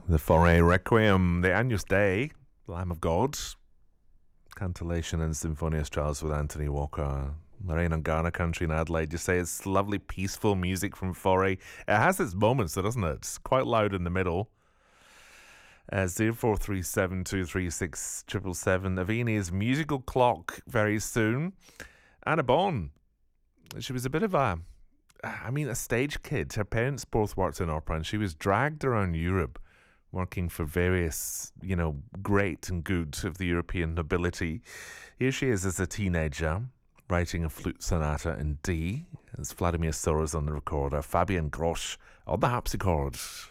The Fauré Requiem, the Agnus Dei, Lamb of God, Cantillation and Symphonia Strauss with Anthony Walker. Lorraine and Ghana Country in Adelaide. You say it's lovely, peaceful music from Fauré. It has its moments, though, doesn't it? It's quite loud in the middle. 0437236777. Avini's musical clock very soon. Anna Bon. She was a bit of a stage kid. Her parents both worked in opera, and she was dragged around Europe working for various, great and good of the European nobility. Here she is as a teenager, writing a flute sonata in D. It's Vladimir Soros on the recorder, Fabian Grosch on the harpsichord.